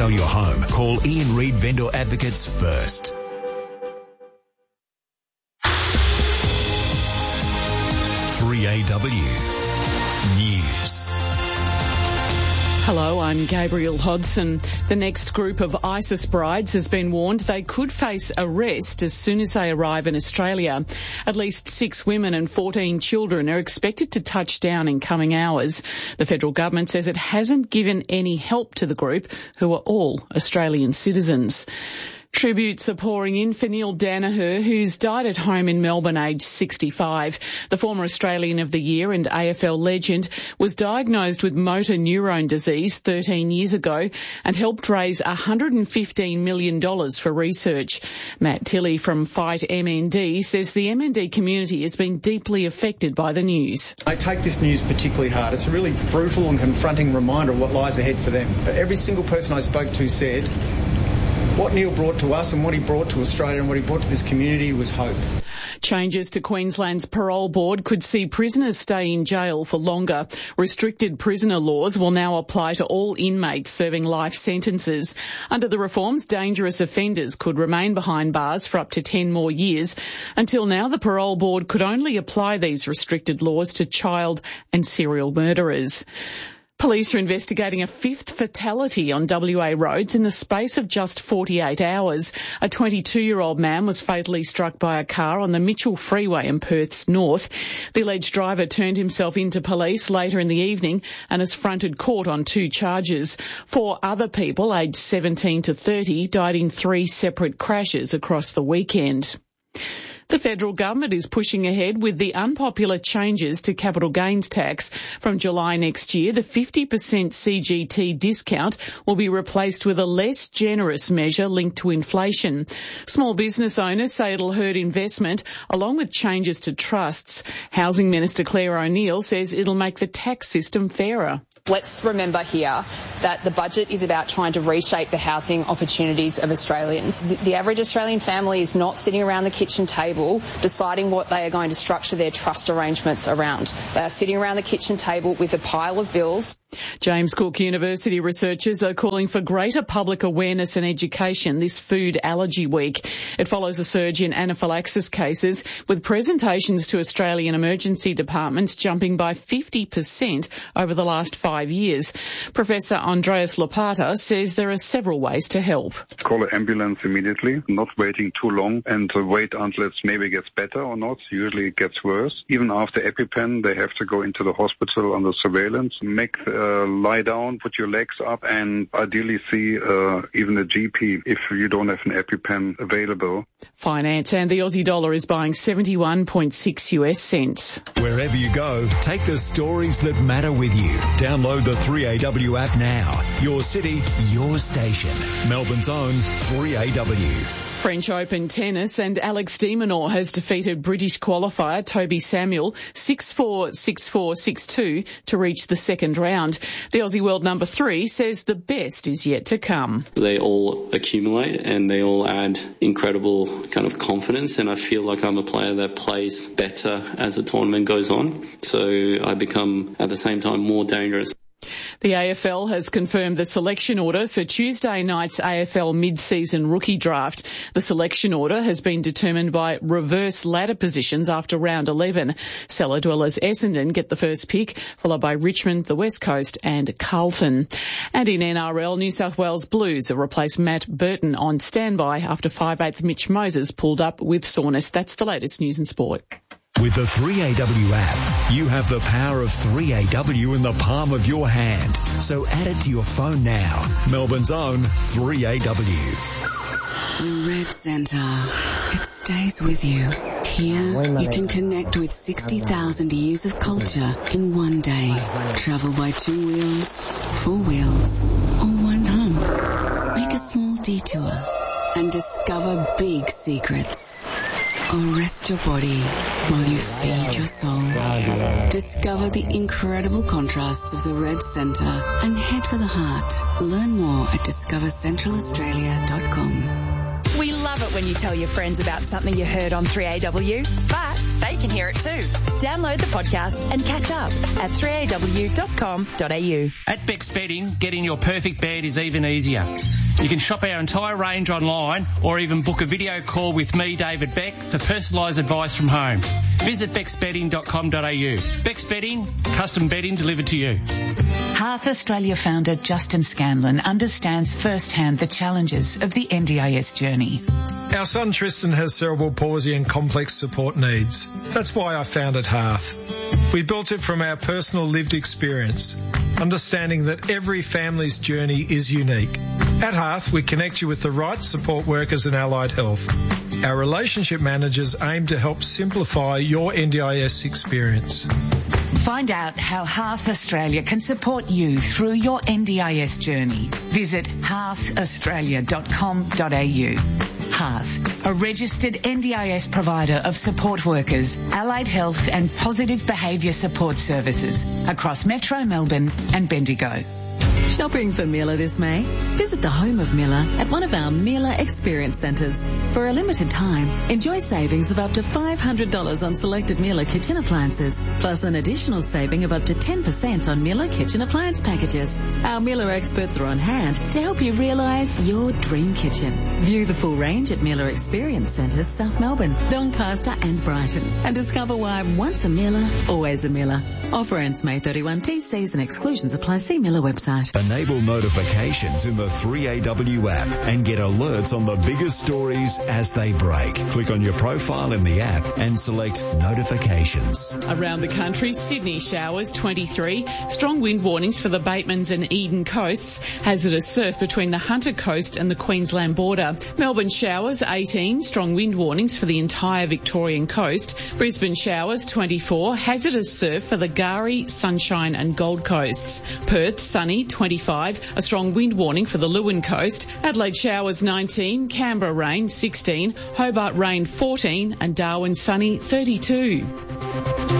sell your home, call Ian Reid Vendor Advocates first. News. Hello, I'm Gabrielle Hodson. The next group of ISIS brides has been warned they could face arrest as soon as they arrive in Australia. At least 6 women and 14 children are expected to touch down in coming hours. The federal government says it hasn't given any help to the group, who are all Australian citizens. Tributes are pouring in for Neil Danaher, who's died at home in Melbourne aged 65. The former Australian of the Year and AFL legend was diagnosed with motor neurone disease 13 years ago and helped raise $115 million for research. Matt Tilley from Fight MND says the MND community has been deeply affected by the news. I take this news particularly hard. It's a really brutal and confronting reminder of what lies ahead for them. Every single person I spoke to said what Neil brought to us and what he brought to Australia and what he brought to this community was hope. Changes to Queensland's parole board could see prisoners stay in jail for longer. Restricted prisoner laws will now apply to all inmates serving life sentences. Under the reforms, dangerous offenders could remain behind bars for up to 10 more years. Until now, the parole board could only apply these restricted laws to child and serial murderers. Police are investigating a 5th fatality on WA roads in the space of just 48 hours. A 22-year-old man was fatally struck by a car on the Mitchell Freeway in Perth's north. The alleged driver turned himself into police later in the evening and has fronted court on 2 charges. 4 other people, aged 17 to 30, died in 3 separate crashes across the weekend. The federal government is pushing ahead with the unpopular changes to capital gains tax. From July next year, the 50% CGT discount will be replaced with a less generous measure linked to inflation. Small business owners say it'll hurt investment, along with changes to trusts. Housing Minister Claire O'Neil says it'll make the tax system fairer. Let's remember here that the budget is about trying to reshape the housing opportunities of Australians. The average Australian family is not sitting around the kitchen table deciding what they are going to structure their trust arrangements around. They are sitting around the kitchen table with a pile of bills. James Cook University researchers are calling for greater public awareness and education this food allergy week. It follows a surge in anaphylaxis cases, with presentations to Australian emergency departments jumping by 50% over the last 5 years. Professor Andreas Lopata says there are several ways to help. Call an ambulance immediately, not waiting too long, and wait until it maybe gets better or not. Usually it gets worse. Even after EpiPen, they have to go into the hospital under surveillance. Lie down, put your legs up, and ideally see even a GP if you don't have an EpiPen available. Finance and the Aussie dollar is buying 71.6 US cents. Wherever you go, take the stories that matter with you. Download the 3AW app now. Your city, your station. Melbourne's own 3AW. French Open tennis, and Alex de Minaur has defeated British qualifier Toby Samuel 6-4, 6-4, 6-2 to reach the second round. The Aussie world number 3 says the best is yet to come. They all accumulate and they all add incredible kind of confidence, and I feel like I'm a player that plays better as the tournament goes on. So I become at the same time more dangerous. The AFL has confirmed the selection order for Tuesday night's AFL mid-season rookie draft. The selection order has been determined by reverse ladder positions after round 11. Cellar dwellers Essendon get the first pick, followed by Richmond, the West Coast and Carlton. And in NRL, New South Wales Blues have replaced Matt Burton on standby after 5/8 Mitch Moses pulled up with soreness. That's the latest news and sport. With the 3AW app, you have the power of 3AW in the palm of your hand. So add it to your phone now. Melbourne's own 3AW. The Red Centre. It stays with you. Here, you can connect with 60,000 years of culture in one day. Travel by 2 wheels, 4 wheels, or 1 hump. Make a small detour and discover big secrets. Or rest your body while you feed your soul. Discover the incredible contrasts of the Red Centre and head for the heart. Learn more at discovercentralaustralia.com. We love it when you tell your friends about something you heard on 3AW, but they can hear it too. Download the podcast and catch up at 3aw.com.au. At Beck's Bedding, getting your perfect bed is even easier. You can shop our entire range online or even book a video call with me, David Beck, for personalised advice from home. Visit becksbedding.com.au. Beck's Bedding, custom bedding delivered to you. Hearth Australia founder Justin Scanlon understands firsthand the challenges of the NDIS journey. Our son Tristan has cerebral palsy and complex support needs. That's why I founded Hearth. We built it from our personal lived experience, understanding that every family's journey is unique. At Hearth, we connect you with the right support workers in Allied Health. Our relationship managers aim to help simplify your NDIS experience. Find out how Hearth Australia can support you through your NDIS journey. Visit hearthaustralia.com.au. Hearth, a registered NDIS provider of support workers, allied health and positive behaviour support services across Metro Melbourne and Bendigo. Shopping for Miele this May? Visit the home of Miele at one of our Miele Experience Centres. For a limited time, enjoy savings of up to $500 on selected Miele kitchen appliances, plus an additional saving of up to 10% on Miele kitchen appliance packages. Our Miele experts are on hand to help you realise your dream kitchen. View the full range at Miele Experience Centres, South Melbourne, Doncaster and Brighton, and discover why once a Miele, always a Miele. Offer ends May 31. TCs and exclusions apply. See Miele website. Enable notifications in the 3AW app and get alerts on the biggest stories as they break. Click on your profile in the app and select notifications. Around the country, Sydney showers 23, strong wind warnings for the Batemans and Eden coasts, hazardous surf between the Hunter coast and the Queensland border. Melbourne showers 18, strong wind warnings for the entire Victorian coast. Brisbane showers 24, hazardous surf for the Gari, Sunshine and Gold coasts. Perth sunny 25, a strong wind warning for the Leeuwin coast. Adelaide showers 19, Canberra rain 16, Hobart rain 14 and Darwin sunny 32.